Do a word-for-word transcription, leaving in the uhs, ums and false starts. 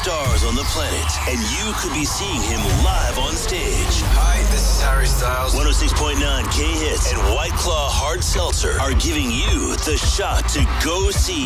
stars on the planet, and you could be seeing him live on stage. Hi, this is Harry Styles. one oh six point nine K-Hits and White Claw Hard Seltzer are giving you the shot to go see